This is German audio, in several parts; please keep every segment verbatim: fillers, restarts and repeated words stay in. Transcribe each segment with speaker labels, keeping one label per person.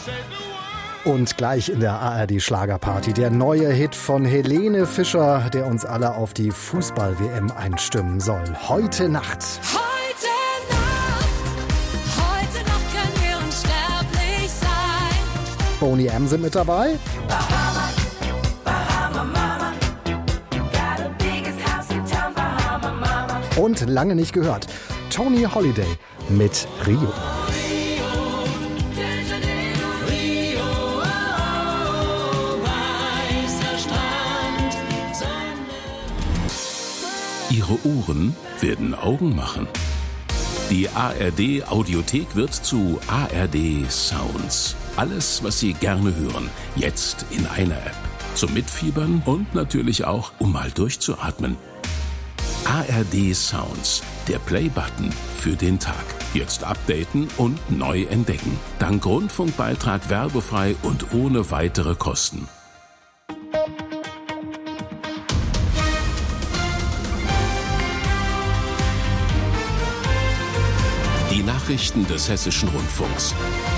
Speaker 1: Und gleich in der A R D-Schlagerparty der neue Hit von Helene Fischer, der uns alle auf die Fußball-W M einstimmen soll. Heute Nacht.
Speaker 2: Heute Nacht, heute Nacht können wir unsterblich sein.
Speaker 1: Boney M sind mit dabei.
Speaker 2: Bahama, Bahama Mama, got a biggest house in town, Bahama Mama.
Speaker 1: Und lange nicht gehört, Tony Holiday mit Rio.
Speaker 3: Ihre Ohren werden Augen machen. Die A R D Audiothek wird zu A R D Sounds. Alles, was Sie gerne hören, jetzt in einer App. Zum Mitfiebern und natürlich auch, um mal durchzuatmen. A R D Sounds, der Play-Button für den Tag. Jetzt updaten und neu entdecken. Dank Rundfunkbeitrag werbefrei und ohne weitere Kosten. Die Nachrichten des Hessischen Rundfunks.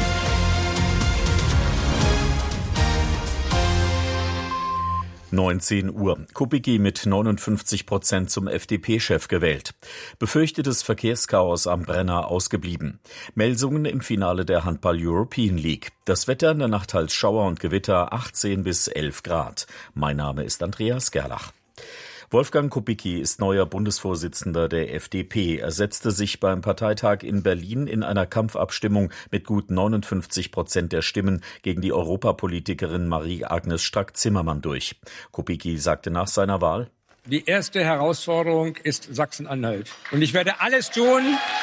Speaker 4: neunzehn Uhr. Kubicki mit neunundfünfzig Prozent zum F D P-Chef gewählt. Befürchtetes Verkehrschaos am Brenner ausgeblieben. Melsungen im Finale der Handball-European League. Das Wetter in der Nacht teils Schauer und Gewitter, achtzehn bis elf Grad. Mein Name ist Andreas Gerlach. Wolfgang Kubicki ist neuer Bundesvorsitzender der F D P. Er setzte sich beim Parteitag in Berlin in einer Kampfabstimmung mit gut neunundfünfzig Prozent der Stimmen gegen die Europapolitikerin Marie-Agnes Strack-Zimmermann durch. Kubicki sagte nach seiner Wahl:
Speaker 5: Die erste Herausforderung ist Sachsen-Anhalt. Und ich werde alles tun,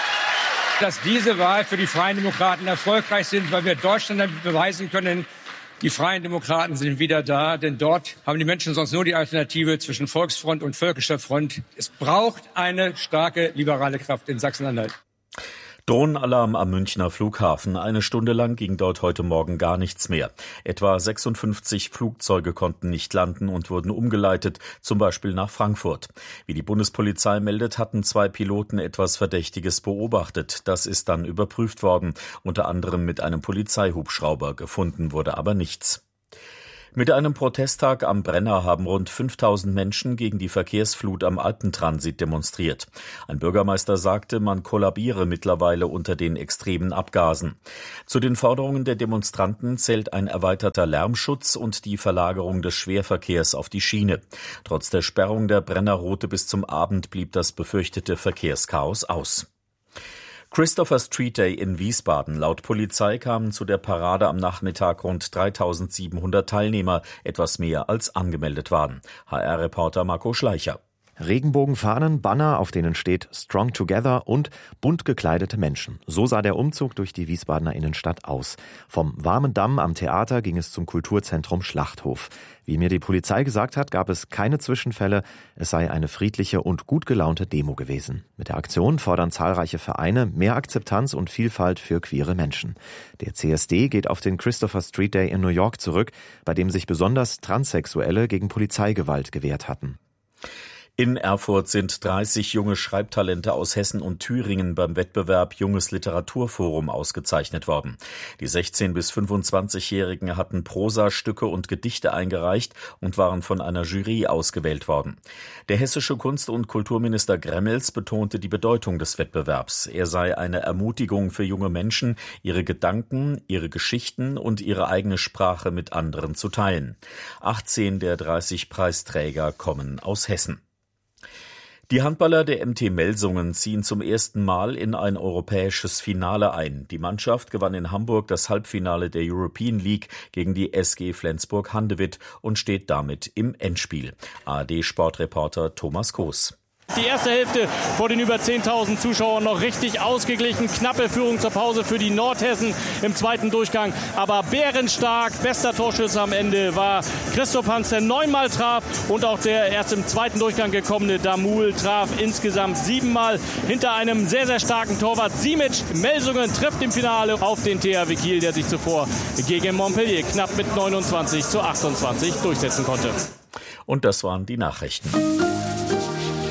Speaker 5: dass diese Wahl für die Freien Demokraten erfolgreich sind, weil wir Deutschland damit beweisen können, die Freien Demokraten sind wieder da, denn dort haben die Menschen sonst nur die Alternative zwischen Volksfront und Völkischer Front. Es braucht eine starke liberale Kraft in Sachsen-Anhalt.
Speaker 4: Drohnenalarm am Münchner Flughafen. Eine Stunde lang ging dort heute Morgen gar nichts mehr. Etwa sechsundfünfzig Flugzeuge konnten nicht landen und wurden umgeleitet, zum Beispiel nach Frankfurt. Wie die Bundespolizei meldet, hatten zwei Piloten etwas Verdächtiges beobachtet. Das ist dann überprüft worden, unter anderem mit einem Polizeihubschrauber. Gefunden wurde aber nichts. Mit einem Protesttag am Brenner haben rund fünftausend Menschen gegen die Verkehrsflut am Alpentransit demonstriert. Ein Bürgermeister sagte, man kollabiere mittlerweile unter den extremen Abgasen. Zu den Forderungen der Demonstranten zählt ein erweiterter Lärmschutz und die Verlagerung des Schwerverkehrs auf die Schiene. Trotz der Sperrung der Brennerroute bis zum Abend blieb das befürchtete Verkehrschaos aus. Christopher Street Day in Wiesbaden. Laut Polizei kamen zu der Parade am Nachmittag rund dreitausendsiebenhundert Teilnehmer, etwas mehr als angemeldet waren. H R-Reporter Marco Schleicher.
Speaker 6: Regenbogenfahnen, Banner, auf denen steht Strong Together und bunt gekleidete Menschen. So sah der Umzug durch die Wiesbadener Innenstadt aus. Vom warmen Damm am Theater ging es zum Kulturzentrum Schlachthof. Wie mir die Polizei gesagt hat, gab es keine Zwischenfälle. Es sei eine friedliche und gut gelaunte Demo gewesen. Mit der Aktion fordern zahlreiche Vereine mehr Akzeptanz und Vielfalt für queere Menschen. Der C S D geht auf den Christopher Street Day in New York zurück, bei dem sich besonders Transsexuelle gegen Polizeigewalt gewehrt hatten.
Speaker 4: In Erfurt sind dreißig junge Schreibtalente aus Hessen und Thüringen beim Wettbewerb Junges Literaturforum ausgezeichnet worden. Die sechzehn- bis fünfundzwanzigjährigen hatten Prosastücke und Gedichte eingereicht und waren von einer Jury ausgewählt worden. Der hessische Kunst- und Kulturminister Gremmels betonte die Bedeutung des Wettbewerbs. Er sei eine Ermutigung für junge Menschen, ihre Gedanken, ihre Geschichten und ihre eigene Sprache mit anderen zu teilen. achtzehn der dreißig Preisträger kommen aus Hessen. Die Handballer der M T Melsungen ziehen zum ersten Mal in ein europäisches Finale ein. Die Mannschaft gewann in Hamburg das Halbfinale der European League gegen die S G Flensburg-Handewitt und steht damit im Endspiel. A R D-Sportreporter Thomas Koos.
Speaker 7: Die erste Hälfte vor den über zehntausend Zuschauern noch richtig ausgeglichen. Knappe Führung zur Pause für die Nordhessen im zweiten Durchgang. Aber bärenstark, bester Torschütze am Ende war Christoph Hans, der neunmal traf. Und auch der erst im zweiten Durchgang gekommene Damul traf insgesamt siebenmal. Hinter einem sehr, sehr starken Torwart Simic. Melsungen trifft im Finale auf den T H W Kiel, der sich zuvor gegen Montpellier knapp mit neunundzwanzig zu achtundzwanzig durchsetzen konnte.
Speaker 4: Und das waren die Nachrichten.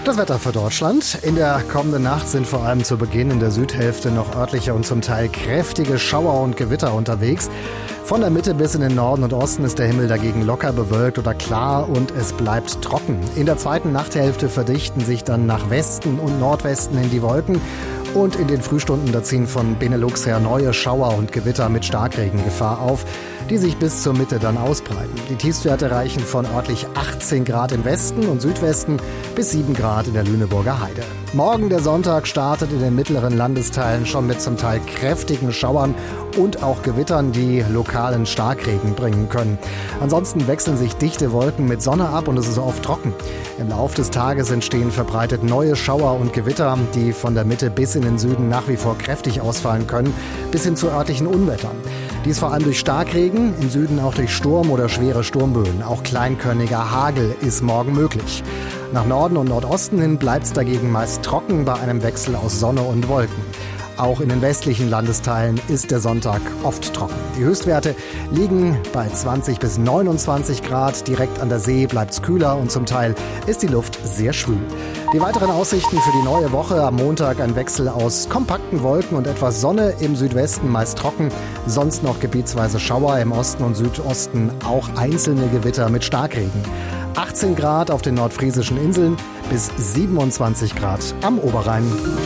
Speaker 1: Das Wetter für Deutschland. In der kommenden Nacht sind vor allem zu Beginn in der Südhälfte noch örtliche und zum Teil kräftige Schauer und Gewitter unterwegs. Von der Mitte bis in den Norden und Osten ist der Himmel dagegen locker bewölkt oder klar und es bleibt trocken. In der zweiten Nachthälfte verdichten sich dann nach Westen und Nordwesten hin die Wolken. Und in den Frühstunden da ziehen von Benelux her neue Schauer und Gewitter mit Starkregengefahr auf, die sich bis zur Mitte dann ausbreiten. Die Tiefstwerte reichen von örtlich achtzehn Grad im Westen und Südwesten bis sieben Grad in der Lüneburger Heide. Morgen, der Sonntag, startet in den mittleren Landesteilen schon mit zum Teil kräftigen Schauern und auch Gewittern, die lokalen Starkregen bringen können. Ansonsten wechseln sich dichte Wolken mit Sonne ab und es ist oft trocken. Im Laufe des Tages entstehen verbreitet neue Schauer und Gewitter, die von der Mitte bis in den Süden nach wie vor kräftig ausfallen können, bis hin zu örtlichen Unwettern. Dies vor allem durch Starkregen, im Süden auch durch Sturm oder schwere Sturmböen. Auch kleinkörniger Hagel ist morgen möglich. Nach Norden und Nordosten hin bleibt es dagegen meist trocken bei einem Wechsel aus Sonne und Wolken. Auch in den westlichen Landesteilen ist der Sonntag oft trocken. Die Höchstwerte liegen bei zwanzig bis neunundzwanzig Grad. Direkt an der See bleibt es kühler und zum Teil ist die Luft sehr schwül. Die weiteren Aussichten für die neue Woche: am Montag ein Wechsel aus kompakten Wolken und etwas Sonne, im Südwesten meist trocken, sonst noch gebietsweise Schauer, im Osten und Südosten auch einzelne Gewitter mit Starkregen. achtzehn Grad auf den nordfriesischen Inseln bis siebenundzwanzig Grad am Oberrhein.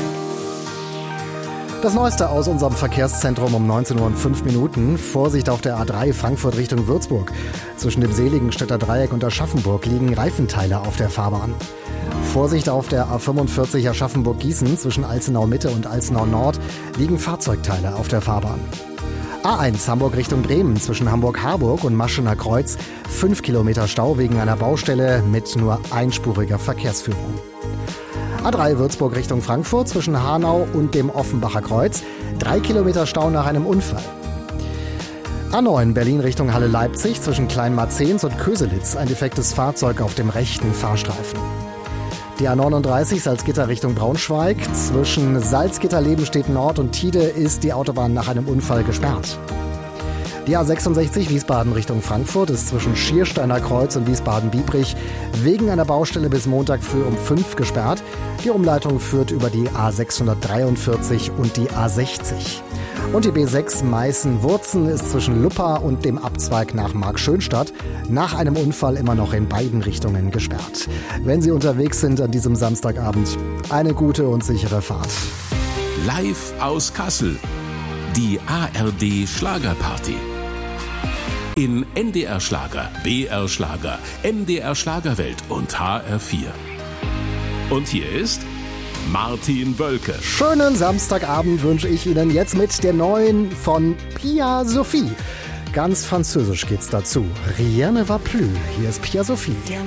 Speaker 1: Das Neueste aus unserem Verkehrszentrum um neunzehn Uhr und fünf Minuten. Vorsicht auf der A drei Frankfurt Richtung Würzburg. Zwischen dem Seligenstädter Dreieck und Aschaffenburg liegen Reifenteile auf der Fahrbahn. Vorsicht auf der A fünfundvierzig Aschaffenburg-Gießen. Zwischen Alzenau Mitte und Alzenau Nord liegen Fahrzeugteile auf der Fahrbahn. A eins Hamburg Richtung Bremen. Zwischen Hamburg-Harburg und Maschener Kreuz fünf Kilometer Stau wegen einer Baustelle mit nur einspuriger Verkehrsführung. A drei Würzburg Richtung Frankfurt zwischen Hanau und dem Offenbacher Kreuz. Drei Kilometer Stau nach einem Unfall. A neun Berlin Richtung Halle-Leipzig zwischen Kleinmarzens und Köselitz. Ein defektes Fahrzeug auf dem rechten Fahrstreifen. Die A neununddreißig Salzgitter Richtung Braunschweig. Zwischen Salzgitter-Lebenstedt Nord und Tide ist die Autobahn nach einem Unfall gesperrt. Die A sechsundsechzig Wiesbaden Richtung Frankfurt ist zwischen Schiersteiner Kreuz und Wiesbaden-Biebrich wegen einer Baustelle bis Montag früh um fünf gesperrt. Die Umleitung führt über die A sechshundertdreiundvierzig und die A sechzig. Und die B sechs Meißen-Wurzen ist zwischen Luppa und dem Abzweig nach Markschönstadt nach einem Unfall immer noch in beiden Richtungen gesperrt. Wenn Sie unterwegs sind an diesem Samstagabend, eine gute und sichere Fahrt.
Speaker 3: Live aus Kassel. Die A R D Schlagerparty. In N D R Schlager, B R Schlager, M D R Schlagerwelt und H R vier. Und hier ist Martin Wölke.
Speaker 1: Schönen Samstagabend wünsche ich Ihnen jetzt mit der neuen von Pia Sophie. Ganz französisch geht's dazu. Rien ne va plus. Hier ist Pia Sophie.